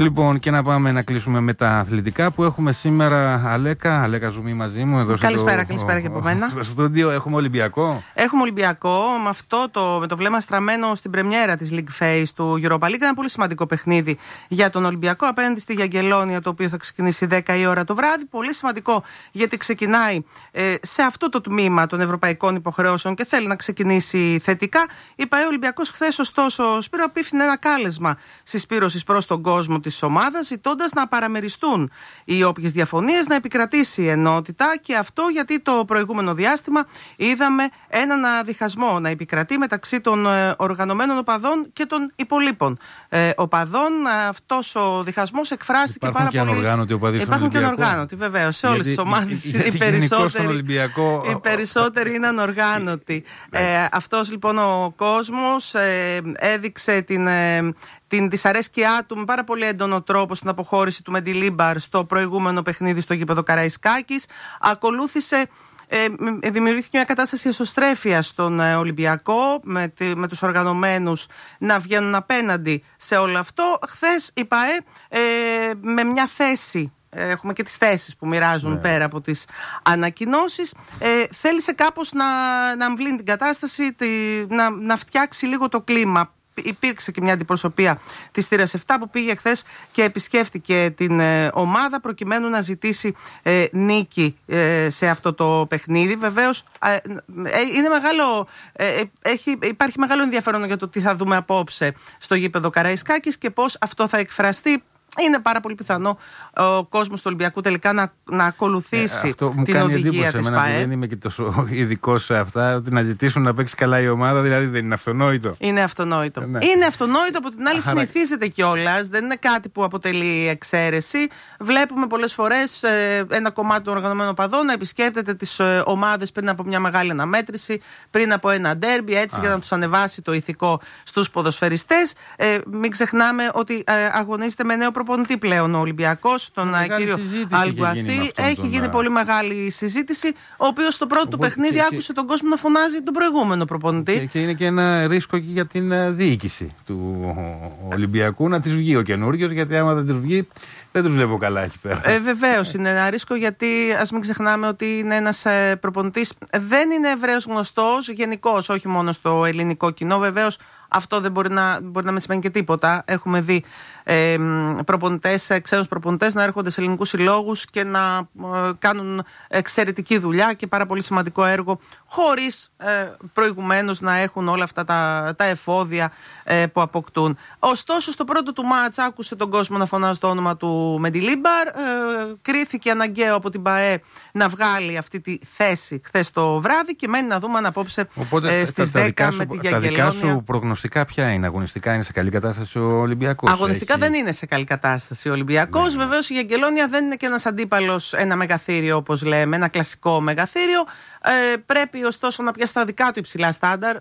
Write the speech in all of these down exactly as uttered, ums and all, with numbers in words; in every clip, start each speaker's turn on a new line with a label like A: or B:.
A: Λοιπόν, και να πάμε να κλείσουμε με τα αθλητικά που έχουμε σήμερα. Αλέκα, Αλέκα Ζουμή μαζί μου. Εδώ
B: καλησπέρα,
A: στο,
B: καλησπέρα και από μένα.
A: Στο στούντιο έχουμε Ολυμπιακό.
B: Έχουμε Ολυμπιακό με αυτό το, με το βλέμμα στραμμένο στην πρεμιέρα της League Phase του Europa League. Ένα πολύ σημαντικό παιχνίδι για τον Ολυμπιακό απέναντι στη Γιαγγελόνια, το οποίο θα ξεκινήσει δέκα η ώρα το βράδυ. Πολύ σημαντικό γιατί ξεκινάει ε, σε αυτό το τμήμα των ευρωπαϊκών υποχρεώσεων και θέλει να ξεκινήσει θετικά. Η ΠΑΕ Ολυμπιακός χθες, ωστόσο, Σπύρο, απίφθινε ένα κάλεσμα συσπήρωσης προς τον κόσμο της ομάδας, ζητώντας να παραμεριστούν οι όποιες διαφωνίες, να επικρατήσει ενότητα, και αυτό γιατί το προηγούμενο διάστημα είδαμε έναν διχασμό να επικρατεί μεταξύ των ε, οργανωμένων οπαδών και των υπολείπων ε, οπαδών. Αυτός ο διχασμός εκφράστηκε
A: Υπάρχουν
B: πάρα
A: και
B: πολύ.
A: Ανοργάνωτοι οπαδοί στον
B: Υπάρχουν
A: Ολυμπιακό.
B: και ανοργάνωτοι, βεβαίως. Σε όλες τις ομάδες οι περισσότεροι, οι περισσότεροι είναι ανοργάνωτοι. ε, αυτός λοιπόν ο κόσμος ε, έδειξε την. Ε, την δυσαρέσκειά του με πάρα πολύ έντονο τρόπο στην αποχώρηση του Μεντιλίμπαρ στο προηγούμενο παιχνίδι στο γήπεδο Καραϊσκάκης. Ακολούθησε, ε, δημιουργήθηκε μια κατάσταση εσωστρέφειας στον ε, Ολυμπιακό, με, τη, με τους οργανωμένους να βγαίνουν απέναντι σε όλο αυτό. Χθες η ΠΑΕ ε, με μια θέση, έχουμε και τις θέσεις που μοιράζουν, ναι, πέρα από τις ανακοινώσεις, ε, θέλησε κάπως να, να αμβλύνει την κατάσταση, τη, να, να φτιάξει λίγο το κλίμα. Υπήρξε και μια αντιπροσωπεία της θύρας επτά που πήγε χθες και επισκέφτηκε την ε, ομάδα προκειμένου να ζητήσει ε, νίκη ε, σε αυτό το παιχνίδι. Βεβαίως ε, είναι μεγάλο, ε, έχει, υπάρχει μεγάλο ενδιαφέρον για το τι θα δούμε απόψε στο γήπεδο Καραϊσκάκης και πώς αυτό θα εκφραστεί. Είναι πάρα πολύ πιθανό ο κόσμος του Ολυμπιακού τελικά να, να ακολουθήσει ε, την οδηγία της ΠΑΕ.
A: Δεν είμαι και τόσο ειδικός σε αυτά, ότι να ζητήσουν να παίξει καλά η ομάδα, δηλαδή δεν είναι αυτονόητο.
B: Είναι αυτονόητο. Ναι. Είναι αυτονόητο, από την άλλη συνηθίζεται κιόλας, δεν είναι κάτι που αποτελεί εξαίρεση. Βλέπουμε πολλές φορές ε, ένα κομμάτι των οργανωμένων οπαδών να επισκέπτεται τις ε, ομάδες πριν από μια μεγάλη αναμέτρηση, πριν από ένα ντέρμπι, έτσι, Α. για να τους ανεβάσει το ηθικό στους ποδοσφαιριστές. Ε, μην ξεχνάμε ότι ε, αγωνίζεται με νέο προπονητή πλέον ο Ολυμπιακός, τον κύριο Αλγκουαθίλ. Έχει γίνει πολύ μεγάλη συζήτηση, ο οποίος στο πρώτο του παιχνίδι και, άκουσε και... τον κόσμο να φωνάζει τον προηγούμενο προπονητή.
A: Και, και είναι και ένα ρίσκο και για την διοίκηση του Ολυμπιακού να της βγει ο καινούριος, γιατί άμα δεν της βγει, δεν τους βλέπω καλά εκεί πέρα.
B: Ε, βεβαίως είναι ένα ρίσκο, γιατί ας μην ξεχνάμε ότι είναι ένας ε, προπονητής, δεν είναι ευρέως γνωστός γενικώς, όχι μόνο στο ελληνικό κοινό. Βεβαίως αυτό δεν μπορεί να, μπορεί να μην σημαίνει και τίποτα. Έχουμε δει ε, προπονητές, ξένους προπονητές να έρχονται σε ελληνικούς συλλόγους και να ε, κάνουν εξαιρετική δουλειά και πάρα πολύ σημαντικό έργο, χωρίς ε, προηγουμένως να έχουν όλα αυτά τα, τα εφόδια ε, που αποκτούν. Ωστόσο, στο πρώτο του μάτς άκουσε τον κόσμο να φωνάζει το όνομα του Μεντιλίμπαρ. Ε, κρίθηκε αναγκαίο από την ΠΑΕ να βγάλει αυτή τη θέση χθες το βράδυ και μένει να δούμε αν απόψε ε, στις
A: τα,
B: δέκα
A: τα
B: με τη
A: Γιαγγελόνια. Τα δικά σου προγνωστικά ποια είναι? Αγωνιστικά είναι σε καλή κατάσταση ο Ολυμπιακός?
B: Αγωνιστικά έχει... δεν είναι σε καλή κατάσταση ο Ολυμπιακός. Ναι. Βεβαίως η Γιαγγελόνια δεν είναι και ένας αντίπαλος, ένα μεγαθύριο όπως λέμε, ένα κλασικό μεγαθύριο. Ε, πρέπει ωστόσο να πιάσει τα δικά του υψηλά στάνταρ ε,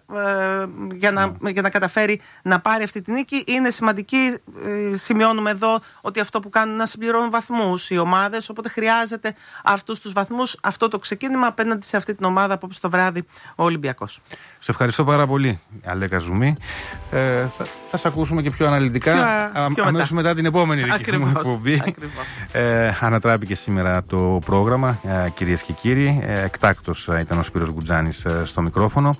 B: για, να, mm. για να καταφέρει να πάρει αυτή τη νίκη. Είναι σημαντική, ε, σημειώνουμε εδώ, ότι αυτό που κάνουν να συμπληρώνουν βαθμούς οι ομάδες, οπότε χρειάζεται αυτούς τους βαθμούς, αυτό το ξεκίνημα απέναντι σε αυτή την ομάδα απόψε το βράδυ ο Ολυμπιακός.
A: Σε ευχαριστώ πάρα πολύ, Αλέκα Ζουμή. Ε, θα, θα σε ακούσουμε και πιο αναλυτικά αμέσως μετά. μετά την επόμενη δική μου εκπομπή. Ε, ανατράπηκε σήμερα το πρόγραμμα, ε, κυρίες και κύριοι. Ε, εκτάκτος ήταν ο Σπύρος Γκουτζάνης ε, στο μικρόφωνο.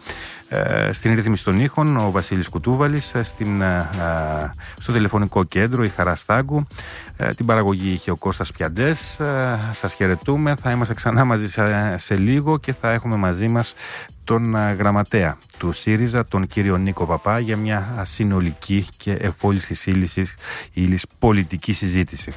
A: Ε, στην ρύθμιση των ήχων ο Βασίλης Κουτούβαλης, ε, στην, ε, στο τηλεφωνικό κέντρο η Χαρά Στάγκου, ε, την παραγωγή είχε ο Κώστας Πιαντές. Ε, σας χαιρετούμε, θα είμαστε ξανά μαζί σε, σε λίγο και θα έχουμε μαζί μας τον ε, γραμματέα του ΣΥΡΙΖΑ, τον κύριο Νίκο Παπά, για μια συνολική και εφόλης ύλης πολιτική συζήτηση.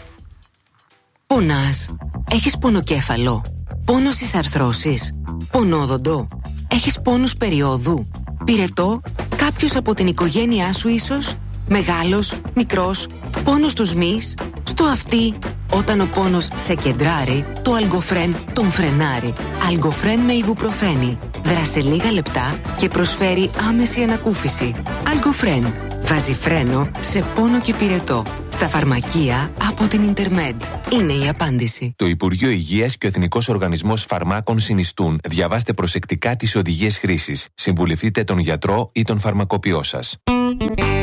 C: Πονάς? Έχεις πονοκέφαλο? Πόνο στις αρθρώσεις? Πονόδοντο? Έχεις πόνους περιόδου? Πυρετό? Κάποιος από την οικογένειά σου ίσως? Μεγάλος? Μικρός? Πόνος στους μυς? Στο αυτί? Όταν ο πόνος σε κεντράρει, το Αλγκοφρέν τον φρενάρει. Αλγκοφρέν με ιβουπροφένη. Δράσε λίγα λεπτά και προσφέρει άμεση ανακούφιση. Αλγκοφρέν. Βάζει φρένο σε πόνο και πυρετό. Στα φαρμακεία από την Ιντερμέντ. Είναι η απάντηση.
D: Το Υπουργείο Υγείας και ο Εθνικός Οργανισμός Φαρμάκων συνιστούν. Διαβάστε προσεκτικά τις οδηγίες χρήσης. Συμβουλευτείτε τον γιατρό ή τον φαρμακοποιό σας.